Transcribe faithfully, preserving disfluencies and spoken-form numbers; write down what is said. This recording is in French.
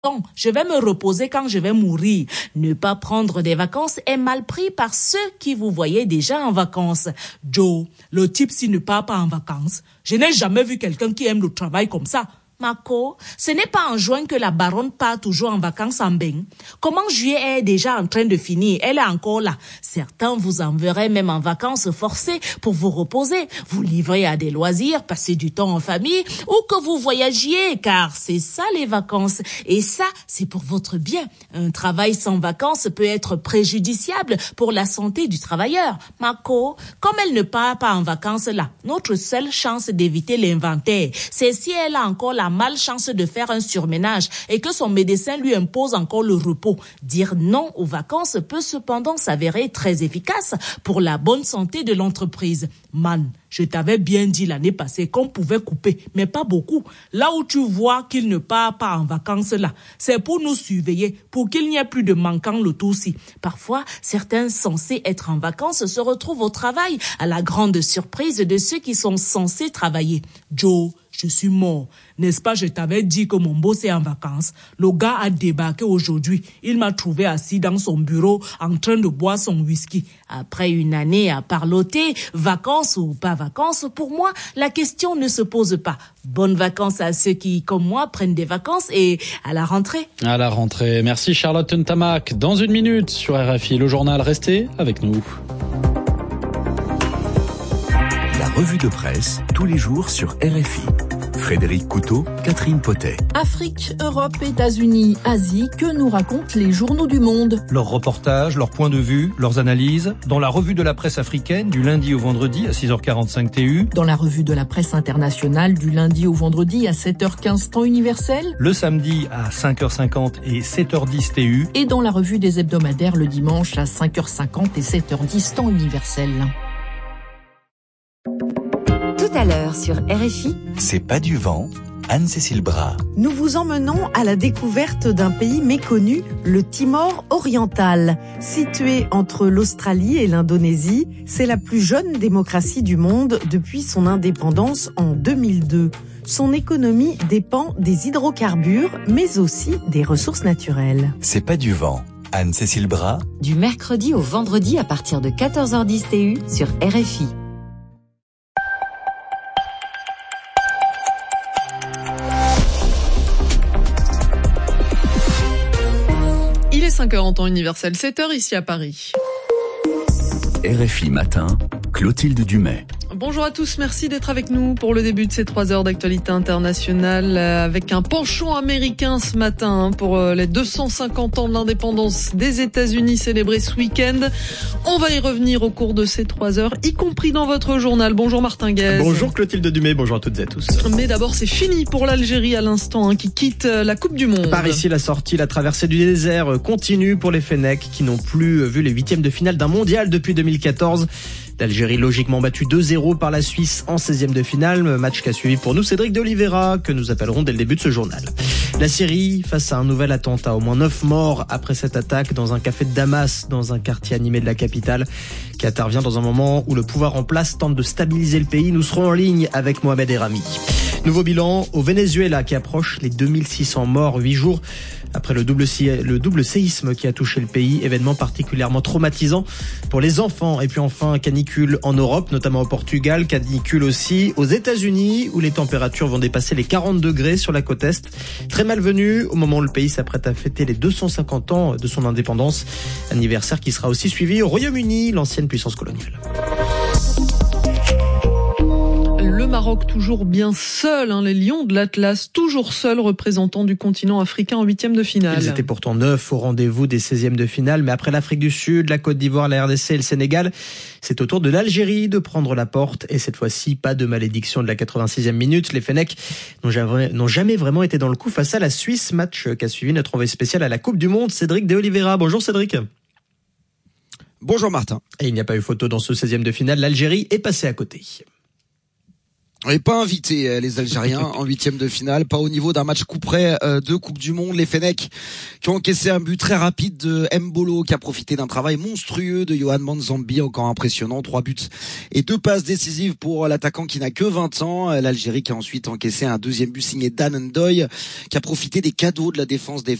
Non, je vais me reposer quand je vais mourir. Ne pas prendre des vacances est mal pris par ceux qui vous voyaient déjà en vacances. Joe, le type s'il ne part pas en vacances. Je n'ai jamais vu quelqu'un qui aime le travail comme ça. Marco, ce n'est pas en juin que la baronne part toujours en vacances en bain. Comment juillet est déjà en train de finir? Elle est encore là. Certains vous enverraient même en vacances forcées pour vous reposer, vous livrer à des loisirs, passer du temps en famille ou que vous voyagiez, car c'est ça les vacances. Et ça, c'est pour votre bien. Un travail sans vacances peut être préjudiciable pour la santé du travailleur. Marco, comme elle ne part pas en vacances là, notre seule chance d'éviter l'inventaire, c'est si elle a encore la malchance de faire un surménage et que son médecin lui impose encore le repos. Dire non aux vacances peut cependant s'avérer très efficace pour la bonne santé de l'entreprise. Man, je t'avais bien dit l'année passée qu'on pouvait couper, mais pas beaucoup. Là où tu vois qu'il ne part pas en vacances là, c'est pour nous surveiller, pour qu'il n'y ait plus de manquants le tout-ci. Parfois, certains censés être en vacances se retrouvent au travail à la grande surprise de ceux qui sont censés travailler. Joe, je suis mort. N'est-ce pas, je t'avais dit que mon boss est en vacances. Le gars a débarqué aujourd'hui. Il m'a trouvé assis dans son bureau en train de boire son whisky. Après une année à parloter, vacances ou pas vacances, pour moi, la question ne se pose pas. Bonnes vacances à ceux qui, comme moi, prennent des vacances et à la rentrée. À la rentrée. Merci Charlotte Ntamak. Dans une minute sur R F I, le journal. Restez avec nous. La revue de presse, tous les jours sur R F I. Frédéric Couteau, Catherine Potet. Afrique, Europe, États-Unis, Asie, que nous racontent les journaux du monde? Leurs reportages, leurs points de vue, leurs analyses, dans la revue de la presse africaine du lundi au vendredi à six heures quarante-cinq T U. Dans la revue de la presse internationale du lundi au vendredi à sept heures quinze temps universel. Le samedi à cinq heures cinquante et sept heures dix T U. Et dans la revue des hebdomadaires le dimanche à cinq heures cinquante et sept heures dix temps universel. Tout à l'heure sur R F I. C'est pas du vent, Anne-Cécile Bras. Nous vous emmenons à la découverte d'un pays méconnu, le Timor oriental. Situé entre l'Australie et l'Indonésie, c'est la plus jeune démocratie du monde depuis son indépendance en deux mille deux. Son économie dépend des hydrocarbures, mais aussi des ressources naturelles. C'est pas du vent, Anne-Cécile Bras. Du mercredi au vendredi à partir de quatorze heures dix T U sur R F I. cinq heures en temps universel, sept heures ici à Paris. R F I Matin, Clotilde Dumais. Bonjour à tous, merci d'être avec nous pour le début de ces trois heures d'actualité internationale avec un penchant américain ce matin pour les deux cent cinquante ans de l'indépendance des États-Unis célébrés ce week-end. On va y revenir au cours de ces trois heures, y compris dans votre journal. Bonjour Martin Guez. Bonjour Clotilde Dumais, bonjour à toutes et à tous. Mais d'abord, c'est fini pour l'Algérie à l'instant, hein, qui quitte la Coupe du Monde. Par ici, la sortie, la traversée du désert continue pour les Fennecs qui n'ont plus vu les huitièmes de finale d'un mondial depuis deux mille quatorze. L'Algérie logiquement battue deux zéro par la Suisse en seizième de finale, match qu'a suivi pour nous Cédric de Oliveira, que nous appellerons dès le début de ce journal. La Syrie face à un nouvel attentat, au moins neuf morts après cette attaque dans un café de Damas, dans un quartier animé de la capitale, qui intervient dans un moment où le pouvoir en place tente de stabiliser le pays. Nous serons en ligne avec Mohamed Erami. Nouveau bilan au Venezuela qui approche les deux mille six cents morts, huit jours après le double, le double séisme qui a touché le pays, événement particulièrement traumatisant pour les enfants. Et puis enfin, canicule en Europe, notamment au Portugal, canicule aussi aux États-Unis où les températures vont dépasser les quarante degrés sur la côte Est. Très malvenue au moment où le pays s'apprête à fêter les deux cent cinquante ans de son indépendance, anniversaire qui sera aussi suivi au Royaume-Uni, l'ancienne puissance coloniale. Le Maroc toujours bien seul, hein, les Lions de l'Atlas, toujours seuls représentants du continent africain en huitième de finale. Ils étaient pourtant neuf au rendez-vous des seizièmes de finale, mais après l'Afrique du Sud, la Côte d'Ivoire, la R D C et le Sénégal, c'est au tour de l'Algérie de prendre la porte. Et cette fois-ci, pas de malédiction de la quatre-vingt-sixième minute. Les Fennecs n'ont jamais, n'ont jamais vraiment été dans le coup face à la Suisse, match qu'a suivi notre envoyé spécial à la Coupe du Monde, Cédric de Oliveira. Bonjour Cédric. Bonjour Martin. Et il n'y a pas eu photo dans ce seizième de finale, l'Algérie est passée à côté. Et pas invité les Algériens en huitième de finale, pas au niveau d'un match coup près de Coupe du Monde. Les Fennecs qui ont encaissé un but très rapide de Mbolo qui a profité d'un travail monstrueux de Yohan Manzambi, encore impressionnant, trois buts et deux passes décisives pour l'attaquant qui n'a que vingt ans. L'Algérie qui a ensuite encaissé un deuxième but signé Dan Ndoye qui a profité des cadeaux de la défense des